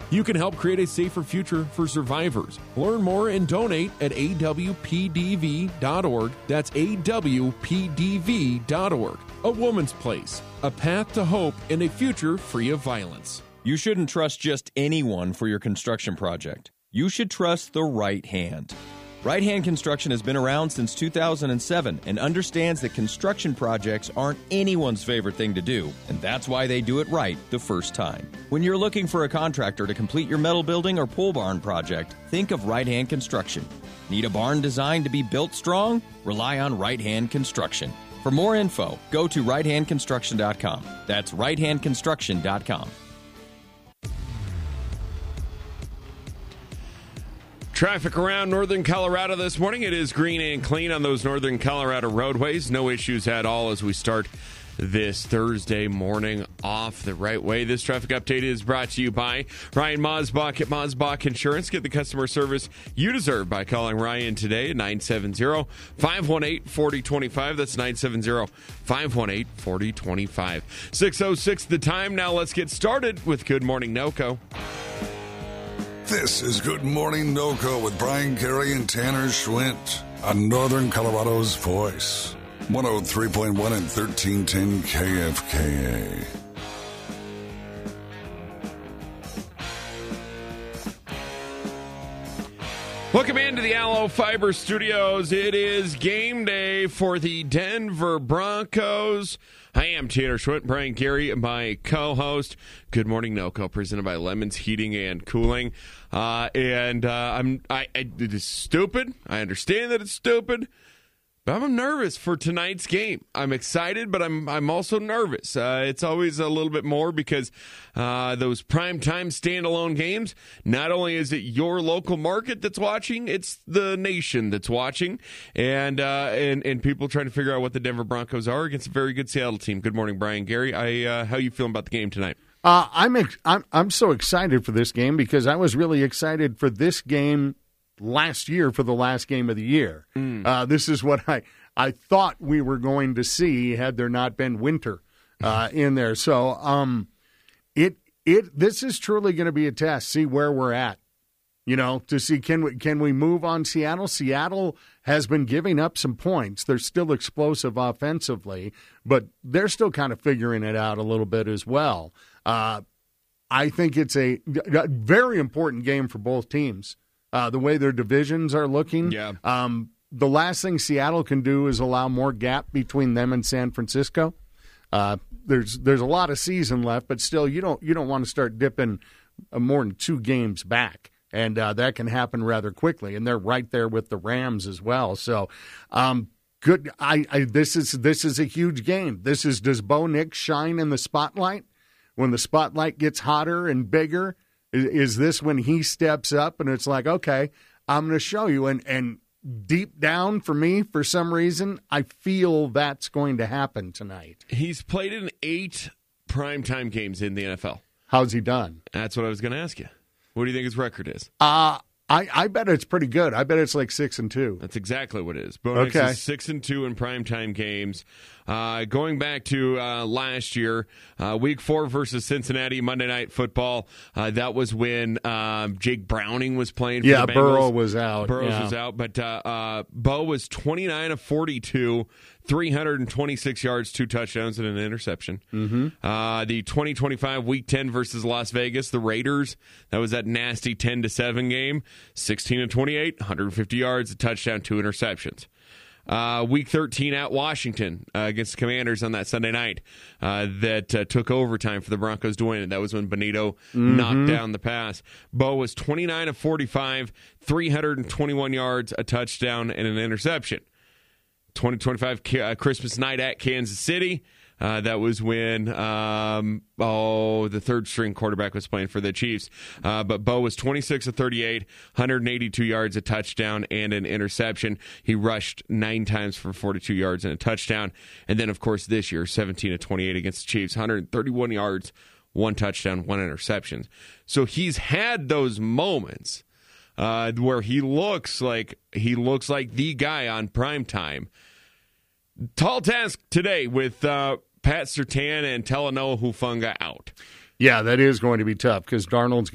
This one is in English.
You can help create a safer future for survivors. Learn more and donate at awpdv.org. That's awpdv.org. A woman's place, a path to hope, and a future free of violence. You shouldn't trust just anyone for your construction project. You should trust the right hand. Right Hand Construction has been around since 2007 and understands that construction projects aren't anyone's favorite thing to do, and that's why they do it right the first time. When you're looking for a contractor to complete your metal building or pole barn project, think of Right Hand Construction. Need a barn designed to be built strong? Rely on Right Hand Construction. For more info, go to righthandconstruction.com. That's righthandconstruction.com. Traffic around northern Colorado this morning. It is green and clean on those northern Colorado roadways. No issues at all as we start this Thursday morning off the right way. This traffic update is brought to you by Ryan Mosbach at Mosbach Insurance. Get the customer service you deserve by calling Ryan today at 970-518-4025. That's 970-518-4025. 6:06 the time. Now let's get started with Good Morning NoCo. This is Good Morning NoCo with Brian Carey and Tanner Schwint on Northern Colorado's Voice. 103.1 and 1310 KFKA. Welcome into the Allo Fiber Studios. It is game day for the Denver Broncos. I am Tanner Schwint, Brian Gary, my co-host. Good Morning NoCo, presented by Lemons Heating and Cooling. It is stupid. I understand that it's stupid, but I'm nervous for tonight's game. I'm excited, but I'm also nervous. It's always a little bit more because those primetime standalone games, not only is it your local market that's watching, it's the nation that's watching, and people trying to figure out what the Denver Broncos are against a very good Seattle team. Good morning, Brian Gary. How you feeling about the game tonight? I'm so excited for this game because I was really excited for this game last year for the last game of the year. This is what I thought we were going to see had there not been winter in there. So this is truly going to be a test. See where we're at. To see can we move on Seattle? Seattle has been giving up some points. They're still explosive offensively, but they're still kind of figuring it out a little bit as well. I think it's a very important game for both teams. The way their divisions are looking. Yeah. The last thing Seattle can do is allow more gap between them and San Francisco. There's a lot of season left, but still you don't want to start dipping more than 2 games back. And that can happen rather quickly, and they're right there with the Rams as well. So, good. This is a huge game. Does Bo Nix shine in the spotlight when the spotlight gets hotter and bigger? Is this when he steps up and it's like, okay, I'm going to show you? And deep down for me, for some reason, I feel that's going to happen tonight. He's played in 8 primetime games in the NFL. How's he done? That's what I was going to ask you. What do you think his record is? I bet it's pretty good. I bet it's like 6-2. That's exactly what it is. Bo Nix is 6-2 in primetime games. Going back to last year, Week 4 versus Cincinnati, Monday Night Football. That was when Jake Browning was playing for the Bengals. Burrow was out. Burrows was out, but Bo was 29 of 42, 326 yards, 2 touchdowns, and an interception. Mm-hmm. The 2025 Week 10 versus Las Vegas, the Raiders, that was that nasty 10-7 game, 16 of 28, 150 yards, a touchdown, 2 interceptions. Week 13 at Washington against the Commanders on that Sunday night that took overtime for the Broncos to win it. That was when Benito knocked down the pass. Bo was 29 of 45, 321 yards, a touchdown, and an interception. 2025 Christmas night at Kansas City. That was when the third-string quarterback was playing for the Chiefs. But Bo was 26 of 38, 182 yards, a touchdown, and an interception. He rushed 9 times for 42 yards and a touchdown. And then, of course, this year, 17 of 28 against the Chiefs, 131 yards, 1 touchdown, 1 interception. So he's had those moments where he looks like the guy on primetime. Tall task today with Pat Surtain and Talanoa Hufanga out. Yeah, that is going to be tough because Darnold's